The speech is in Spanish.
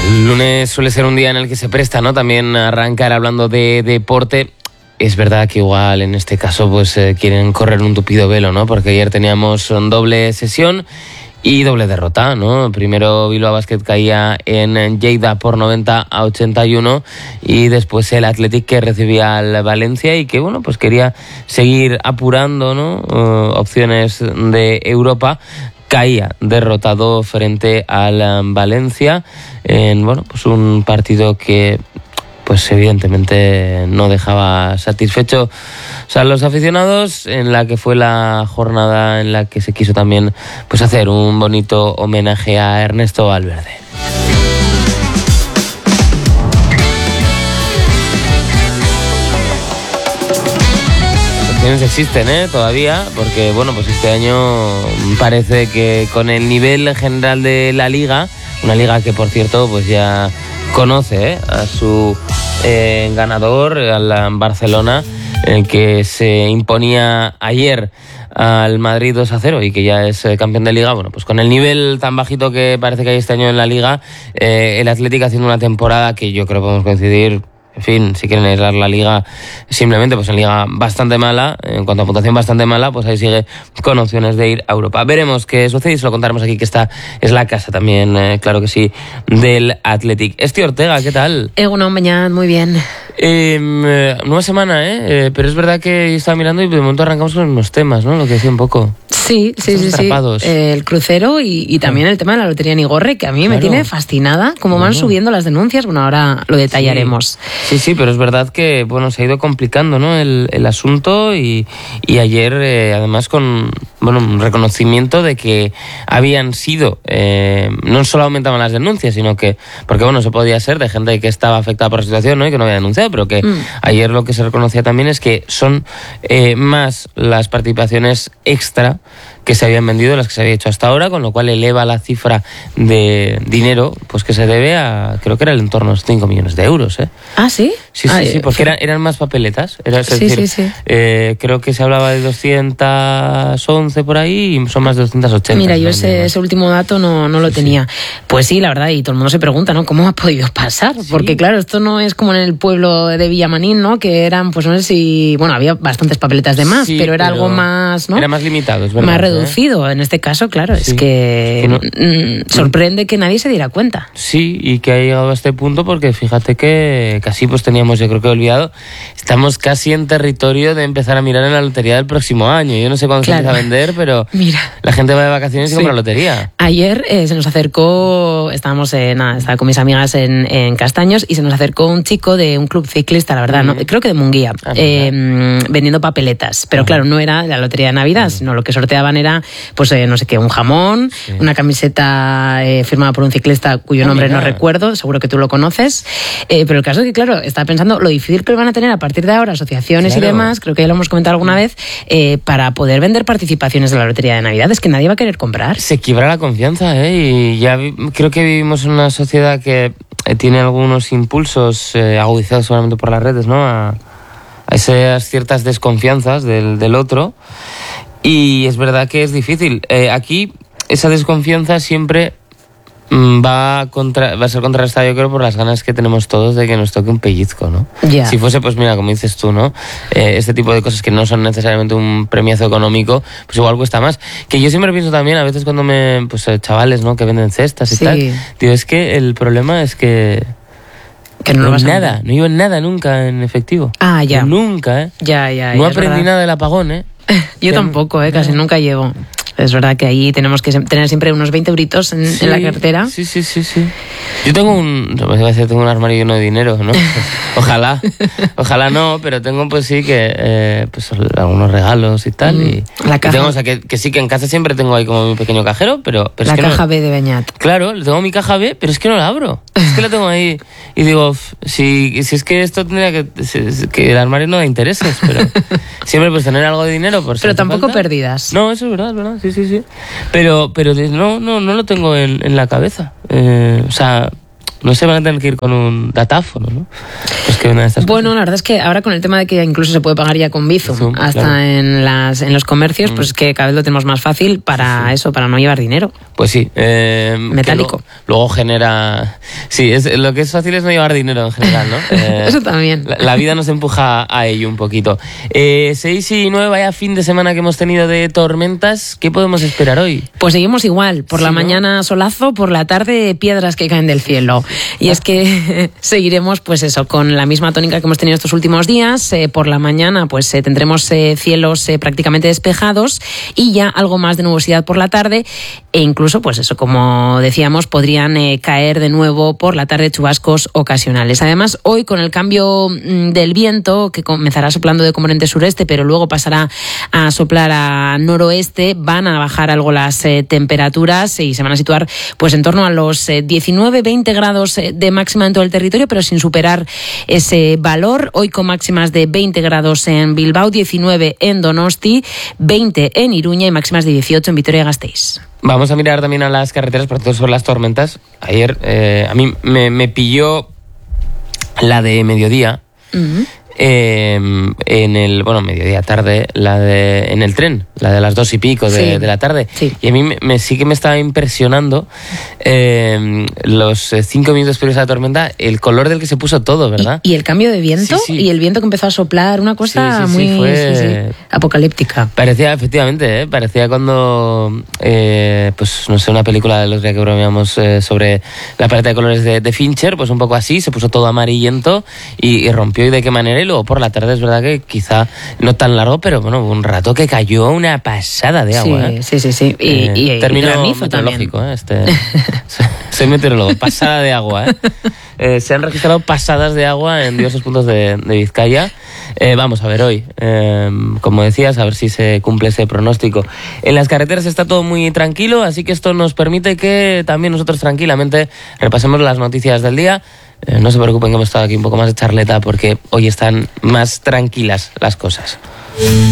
El lunes suele ser un día en el que se presta, ¿no? También arrancar hablando de deporte. Es verdad que igual en este caso pues quieren correr un tupido velo, ¿no? Porque ayer teníamos doble sesión y doble derrota, ¿no? Primero Bilbao Basket caía en Lleida por 90-81 y después el Athletic que recibía al Valencia y que, bueno, pues quería seguir apurando, ¿no? Opciones de Europa. Caía derrotado frente al Valencia en, bueno, pues un partido que pues evidentemente no dejaba satisfecho a los aficionados, en la que fue la jornada en la que se quiso también pues hacer un bonito homenaje a Ernesto Valverde. Existen todavía, porque bueno, pues este año parece que con el nivel general de la liga, una liga que por cierto pues ya conoce a su ganador, al Barcelona, el que se imponía ayer al Madrid 2-0 y que ya es campeón de liga. Bueno, pues con el nivel tan bajito que parece que hay este año en la liga, el Atlético haciendo una temporada que yo creo que podemos coincidir. En fin, si quieren aislar la liga simplemente, pues en liga bastante mala, en cuanto a puntuación bastante mala, pues ahí sigue con opciones de ir a Europa. Veremos qué sucede y se lo contaremos aquí, que esta es la casa también, claro que sí, del Athletic. Esti Ortega, ¿qué tal? Egunon, Beñat, muy bien. Nueva semana, pero es verdad que estaba mirando y de momento arrancamos con unos temas, ¿no? Lo que decía un poco. Sí. El crucero y también el tema de la lotería Nigorre, que a mí me tiene fascinada, como van subiendo las denuncias. Bueno, ahora lo detallaremos. Sí, pero es verdad que bueno, se ha ido complicando, ¿no? el asunto y ayer además con un reconocimiento de que habían sido, no solo aumentaban las denuncias, sino que, porque bueno, eso podía ser de gente que estaba afectada por la situación, ¿no? Y que no había denunciado, pero que ayer lo que se reconocía también es que son más las participaciones extra que se habían vendido, las que se había hecho hasta ahora, con lo cual eleva la cifra de dinero pues que se debe a, creo que era en torno a los 5 millones de euros. ¿Ah, sí? Sí, porque eran más papeletas. Sí. Creo que se hablaba de 211 por ahí y son más de 280. Mira, yo ese último dato no lo tenía. Pues sí, la verdad, y todo el mundo se pregunta, ¿no? ¿Cómo ha podido pasar? Sí. Porque claro, esto no es como en el pueblo de Villamanín, ¿no? Que eran, pues no sé si... Bueno, había bastantes papeletas de más, pero era algo más, ¿no? Era más limitado, es verdad. Más reducido. En este caso, claro, es que sorprende que nadie se diera cuenta. Sí, y que ha llegado a este punto porque fíjate que casi pues teníamos, yo creo que olvidado, estamos casi en territorio de empezar a mirar en la lotería del próximo año. Yo no sé cuándo se empieza a vender, pero mira, la gente va de vacaciones y compra lotería. Ayer se nos acercó, estaba con mis amigas en Castaños y se nos acercó un chico de un club ciclista, la verdad, no, creo que de Munguía, vendiendo papeletas, pero claro, no era la lotería de Navidad, sino lo que sorteaban era, pues no sé qué, un jamón, una camiseta firmada por un ciclista cuyo nombre no recuerdo, seguro que tú lo conoces, pero el caso es que, claro, estaba pensando lo difícil que van a tener a partir de ahora asociaciones y demás, creo que ya lo hemos comentado alguna vez, para poder vender participaciones de la lotería de Navidad. Es que nadie va a querer comprar. Se quiebra la confianza, y ya creo que vivimos en una sociedad que tiene algunos impulsos agudizados solamente por las redes, ¿no? A esas ciertas desconfianzas del otro, y es verdad que es difícil. Aquí esa desconfianza siempre va a ser contrarrestada, yo creo, por las ganas que tenemos todos de que nos toque un pellizco, ¿no? Si fuese, pues mira, como dices tú, ¿no? Este tipo de cosas que no son necesariamente un premiazo económico, pues igual cuesta más. Que yo siempre pienso también, a veces cuando chavales, ¿no? Que venden cestas y tal, tío, es que el problema es que no llevan nada nunca en efectivo. Ya. Nunca, Ya. No aprendí nada del apagón, Yo tampoco, casi nunca llevo. Es verdad que ahí tenemos que tener siempre unos 20 euritos en la cartera. Sí. Yo tengo un armario lleno de dinero, ¿no? Ojalá no, pero tengo pues sí que pues algunos regalos y tal. Y la caja. Y tengo, o sea, que sí que en casa siempre tengo ahí como mi pequeño cajero, pero la es que caja B de Beñat. Claro, tengo mi caja B, pero es que no la abro. Es que la tengo ahí y digo, si es que esto tendría que el armario no da intereses, pero siempre pues tener algo de dinero por si pero tampoco falta. Perdidas. No, eso es verdad, sí. Pero no lo tengo en la cabeza. O sea, No se van a tener que ir con un datáfono, ¿no? Pues que una de estas bueno, la verdad es que ahora con el tema de que incluso se puede pagar ya con Bizum, hasta claro. en los comercios, pues es que cada vez lo tenemos más fácil para eso, para no llevar dinero. Pues sí. Metálico. Luego genera... Sí, lo que es fácil es no llevar dinero en general, ¿no? Eso también. La vida nos empuja a ello un poquito. 6 y 9, vaya fin de semana que hemos tenido de tormentas. ¿Qué podemos esperar hoy? Pues seguimos igual. Por la mañana solazo, por la tarde piedras que caen del cielo. Y es que seguiremos, pues eso, con la misma tónica que hemos tenido estos últimos días. Por la mañana, pues tendremos cielos prácticamente despejados y ya algo más de nubosidad por la tarde. E incluso, pues eso, como decíamos, podrían caer de nuevo por la tarde chubascos ocasionales. Además, hoy con el cambio del viento, que comenzará soplando de componente sureste, pero luego pasará a soplar a noroeste, van a bajar algo las temperaturas y se van a situar pues en torno a los 19-20 grados de máxima en todo el territorio, pero sin superar ese valor. Hoy con máximas de 20 grados en Bilbao, 19 en Donosti, 20 en Iruña y máximas de 18 en Vitoria-Gasteiz. Vamos a mirar también a las carreteras, por todo sobre las tormentas. Ayer a mí me pilló la de mediodía. Uh-huh. En el, mediodía tarde, en el tren, la de las 2 y pico de la tarde. Sí. Y a mí sí que me estaba impresionando los 5 minutos previos a la tormenta, el color del que se puso todo, ¿verdad? Y el cambio de viento, sí. Y el viento que empezó a soplar, una cosa muy apocalíptica. Parecía, efectivamente, parecía cuando, pues no sé, una película del otro día que bromeamos sobre la paleta de colores de Fincher, pues un poco así, se puso todo amarillento y rompió, y de qué manera. Luego por la tarde es verdad que quizá no tan largo, pero bueno, un rato que cayó una pasada de agua. Sí. Y término meteorológico, soy meteorólogo, pasada de agua. Se han registrado pasadas de agua en diversos puntos de Vizcaya. Vamos a ver hoy, como decías, a ver si se cumple ese pronóstico. En las carreteras está todo muy tranquilo, así que esto nos permite que también nosotros tranquilamente repasemos las noticias del día. No se preocupen que hemos estado aquí un poco más de charleta porque hoy están más tranquilas las cosas.